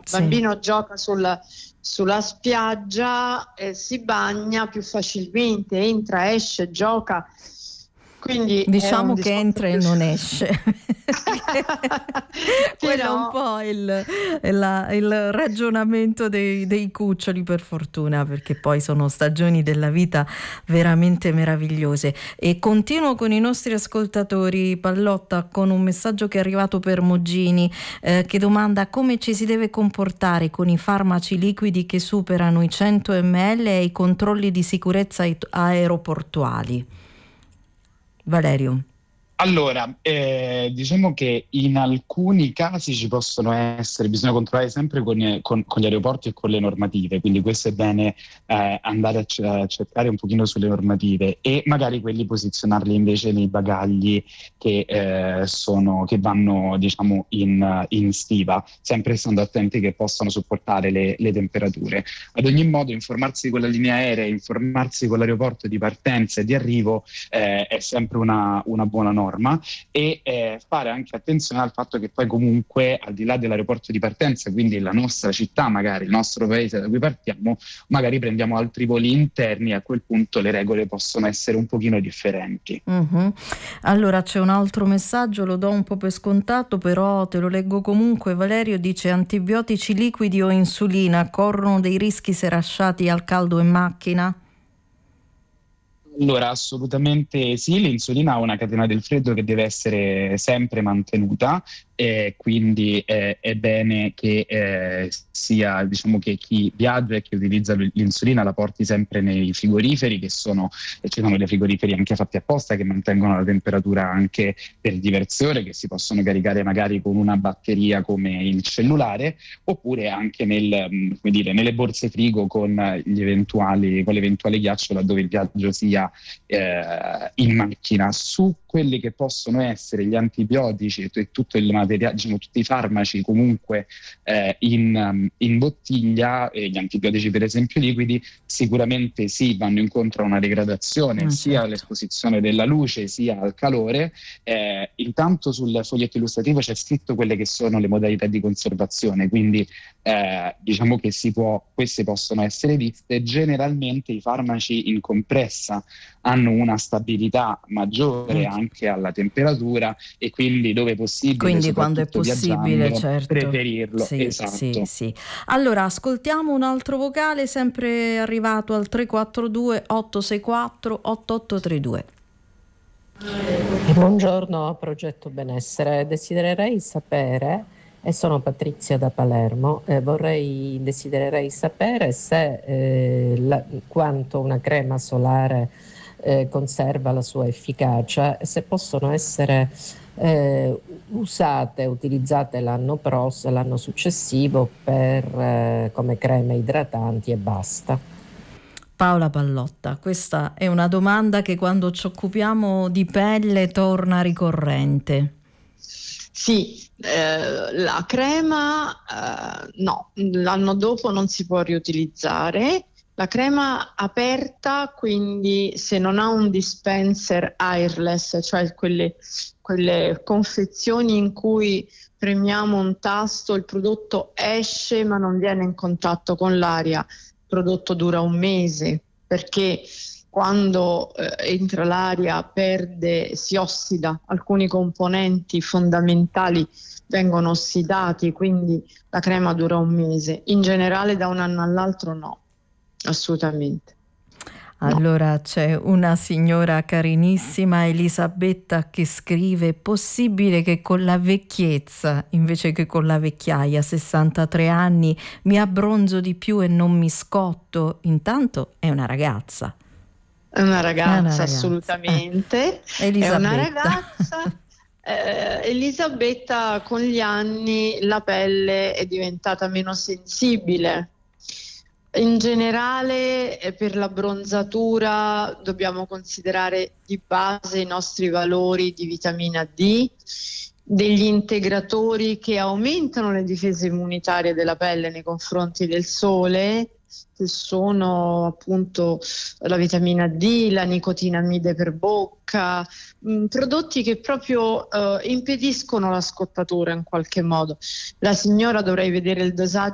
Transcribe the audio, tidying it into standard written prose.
Il Sì. bambino gioca sulla spiaggia, si bagna più facilmente, entra, esce, gioca. Quindi è un Diciamo che discorso entra e più non esce. Quello è un però po' il ragionamento dei cuccioli, per fortuna, perché poi sono stagioni della vita veramente meravigliose. E continuo con i nostri ascoltatori, Pallotta, con un messaggio che è arrivato per Moggini, che domanda come ci si deve comportare con i farmaci liquidi che superano i 100 ml e i controlli di sicurezza aeroportuali. Valerio. Allora, diciamo che in alcuni casi bisogna controllare sempre con gli aeroporti e con le normative, quindi questo è bene andare a cercare un pochino sulle normative e magari quelli posizionarli invece nei bagagli che vanno, diciamo, in stiva, sempre stando attenti che possano sopportare le temperature. Ad ogni modo, informarsi con la linea aerea, informarsi con l'aeroporto di partenza e di arrivo è sempre una buona norma e fare anche attenzione al fatto che poi comunque al di là dell'aeroporto di partenza, quindi la nostra città, magari il nostro paese da cui partiamo, magari prendiamo altri voli interni e a quel punto le regole possono essere un pochino differenti. Allora c'è un altro messaggio, lo do un po' per scontato, però te lo leggo comunque. Valerio dice: antibiotici liquidi o insulina corrono dei rischi se lasciati al caldo in macchina? Allora, assolutamente sì, l'insulina ha una catena del freddo che deve essere sempre mantenuta e quindi è bene che sia, diciamo, che chi viaggia e chi utilizza l'insulina la porti sempre nei frigoriferi ci sono dei frigoriferi anche fatti apposta che mantengono la temperatura anche per diverse ore, che si possono caricare magari con una batteria come il cellulare, oppure anche nelle borse frigo con l'eventuale ghiaccio laddove il viaggio sia in macchina. Su quelli che possono essere gli antibiotici e tutto il materiale, diciamo, tutti i farmaci comunque in bottiglia, gli antibiotici per esempio liquidi, sicuramente sì, vanno incontro a una degradazione sia Certo. all'esposizione della luce sia al calore. Intanto sul foglietto illustrativo c'è scritto quelle che sono le modalità di conservazione, quindi diciamo che queste possono essere viste. Generalmente i farmaci in compressa hanno una stabilità maggiore anche alla temperatura e quindi dove possibile, Quindi quando è soprattutto possibile, viaggiando, certo. preferirlo. Sì, Esatto. sì. Allora ascoltiamo un altro vocale sempre arrivato al 342 864 8832. Buongiorno, Progetto Benessere. Desidererei sapere, e sono Patrizia da Palermo, desidererei sapere se quanto una crema solare conserva la sua efficacia e se possono essere utilizzate l'anno successivo come creme idratanti e basta. Paola Pallotta, questa è una domanda che quando ci occupiamo di pelle torna ricorrente. Sì, la crema no, l'anno dopo non si può riutilizzare. La crema aperta, quindi se non ha un dispenser airless, cioè quelle confezioni in cui premiamo un tasto, il prodotto esce ma non viene in contatto con l'aria, il prodotto dura un mese, perché quando entra l'aria si ossida, alcuni componenti fondamentali vengono ossidati, quindi la crema dura un mese. In generale da un anno all'altro no. Assolutamente. Allora c'è una signora carinissima, Elisabetta, che scrive: è possibile che con la vecchiezza invece che con la vecchiaia, 63 anni, mi abbronzo di più e non mi scotto? Intanto è una ragazza. È una ragazza. Assolutamente. Elisabetta. È una ragazza. Elisabetta, con gli anni la pelle è diventata meno sensibile. In generale per la bronzatura dobbiamo considerare di base i nostri valori di vitamina D, degli integratori che aumentano le difese immunitarie della pelle nei confronti del sole, che sono appunto la vitamina D, la nicotinamide per bocca, prodotti che proprio impediscono la scottatura in qualche modo. La signora dovrei vedere il dosaggio